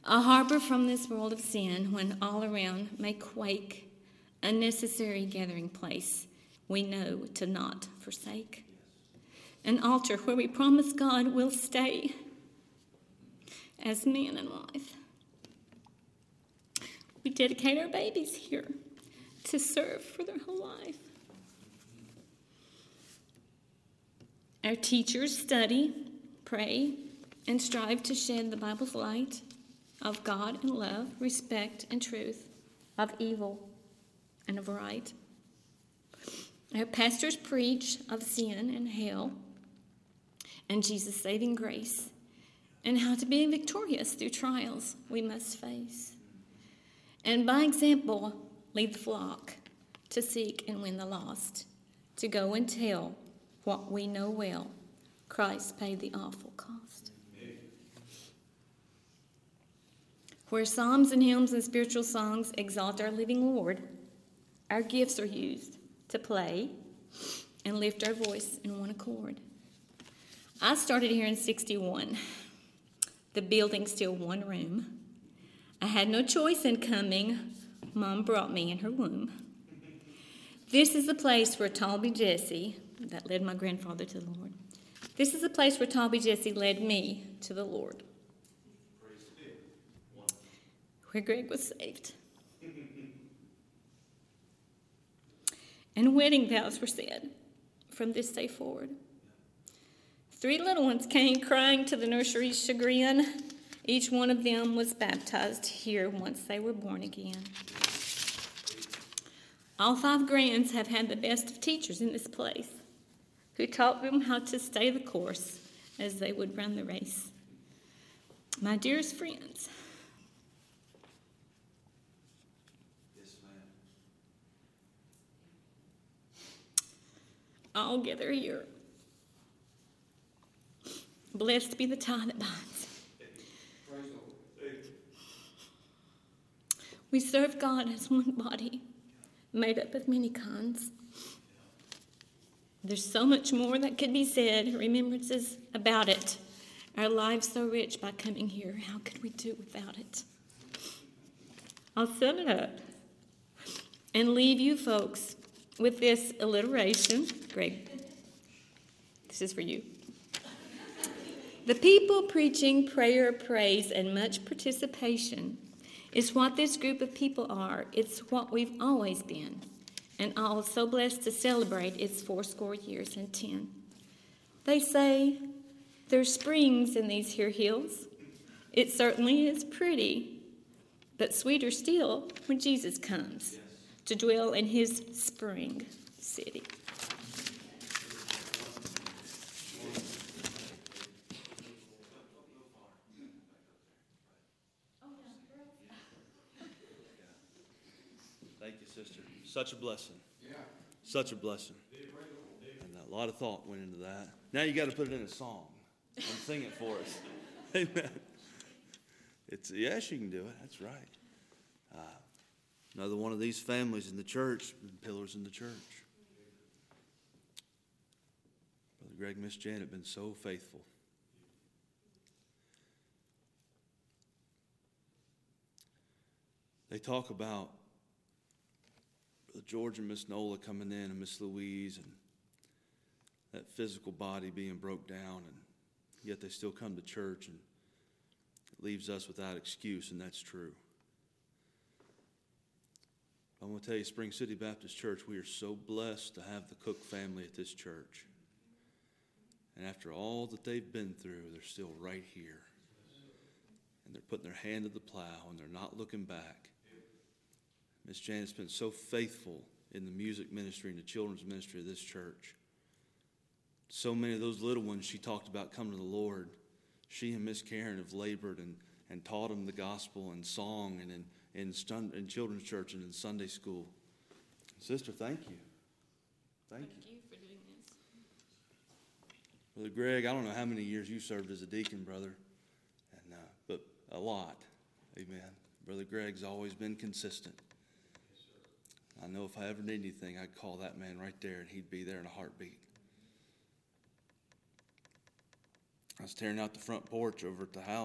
A harbor from this world of sin when all around may quake, a necessary gathering place we know to not forsake. An altar where we promise God we'll stay as man and wife. We dedicate our babies here to serve for their whole life. Our teachers study, pray, and strive to shed the Bible's light of God and love, respect and truth, of evil and of right. Our pastors preach of sin and hell and Jesus' saving grace and how to be victorious through trials we must face. And by example, lead the flock to seek and win the lost, to go and tell what we know well, Christ paid the awful cost. Where psalms and hymns and spiritual songs exalt our living Lord, our gifts are used to play and lift our voice in one accord. I started here in 61. The building's still one room. I had no choice in coming. Mom brought me in her womb. This is the place where Talby Jesse, that led my grandfather to the Lord. This is the place where Talby Jesse led me to the Lord. Where Greg was saved. And wedding vows were said from this day forward. 3 little ones came crying to the nursery's chagrin. Each one of them was baptized here once they were born again. All 5 grands have had the best of teachers in this place who taught them how to stay the course as they would run the race. My dearest friends, all gather here. Blessed be the tie that binds. We serve God as one body, made up of many kinds. There's so much more that could be said, remembrances about it. Our lives so rich by coming here. How could we do without it? I'll sum it up and leave you folks with this alliteration. Greg, this is for you. The people preaching prayer, praise, and much participation is what this group of people are. It's what we've always been. And all so blessed to celebrate its 80 years and 10. They say there's springs in these here hills. It certainly is pretty, but sweeter still when Jesus comes to dwell in his spring city. Thank you, sister. Such a blessing. Yeah. Such a blessing. And a lot of thought went into that. Now you got to put it in a song and sing it for us. Amen. Yes, you can do it. That's right. Another one of these families in the church, pillars in the church. Brother Greg and Miss Janet have been so faithful. They talk about Brother George and Miss Nola coming in and Miss Louise and that physical body being broke down, and yet they still come to church, and it leaves us without excuse, and that's true. I'm going to tell you, Spring City Baptist Church, we are so blessed to have the Cook family at this church. And after all that they've been through, they're still right here. And they're putting their hand to the plow, and they're not looking back. Miss Janet's been so faithful in the music ministry and the children's ministry of this church. So many of those little ones she talked about coming to the Lord, she and Miss Karen have labored and taught them the gospel and song and in children's church and in Sunday school. Sister, thank you. Thank you. Thank you for doing this. Brother Greg, I don't know how many years you served as a deacon, brother, but a lot. Amen. Brother Greg's always been consistent. I know if I ever need anything, I'd call that man right there, and he'd be there in a heartbeat. I was tearing out the front porch over at the house.